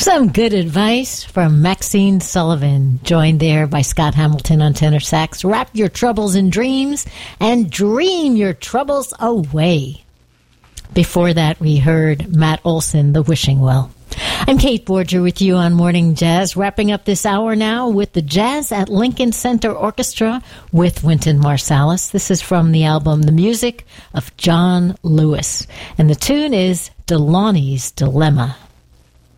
Some good advice from Maxine Sullivan, joined there by Scott Hamilton on tenor sax. Wrap your troubles in dreams and dream your troubles away. Before that, we heard Matt Olson, The Wishing Well. I'm Kate Borger with you on Morning Jazz, wrapping up this hour now with the Jazz at Lincoln Center Orchestra with Wynton Marsalis. This is from the album The Music of John Lewis, and the tune is Delaunay's Dilemma.